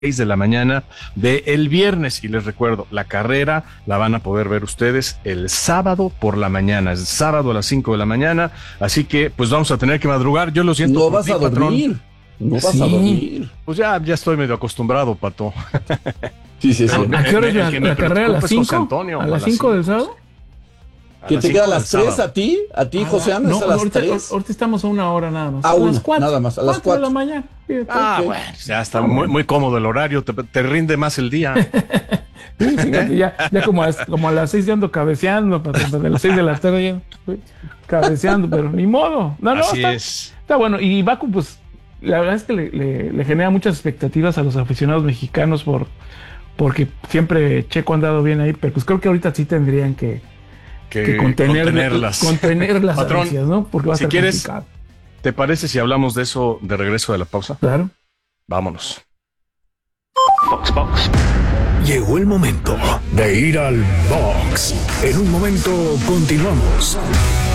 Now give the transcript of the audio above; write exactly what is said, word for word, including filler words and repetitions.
seis de la mañana de el viernes. Y les recuerdo, la carrera la van a poder ver ustedes el sábado por la mañana, el sábado a las cinco de la mañana. Así que pues vamos a tener que madrugar. Yo lo siento. No por vas ti, a dormir. patrón. No vas Sí. a dormir. Pues ya, ya estoy medio acostumbrado, Pato. Sí, sí, sí. Ah, ¿A qué hora es el la, que me la carrera? ¿A las preocupa es José cinco? Antonio, ¿A las cinco del sábado? A ¿Que las te cinco queda a del las tres sábado. a ti? ¿A ti, A José la- Ana? no, ¿Es a las ahorita, tres? ahorita estamos a una hora nada más. A A una, las cuatro. nada más, a las cuatro de la cuatro. mañana. Fíjate. Ah, Ok. bueno, ya está muy, muy cómodo el horario, te, te rinde más el día. Sí, fíjate, ya, ya como, a, las- como a las seis ya ando cabeceando, patrón, de las seis de la tarde ya estoy cabeceando, pero ni modo. No, no, Así está, es. está bueno. Y Baku, pues, la verdad es que le, le- le genera muchas expectativas a los aficionados mexicanos por porque siempre Checo ha andado bien ahí, pero pues creo que ahorita sí tendrían que, Que, que contener, contenerlas. contener las Patrón, ansias, ¿no? Porque va a si ser quieres- complicado. ¿Te parece si hablamos de eso de regreso de la pausa? Claro. Vámonos. Llegó el momento de ir al box. En un momento continuamos.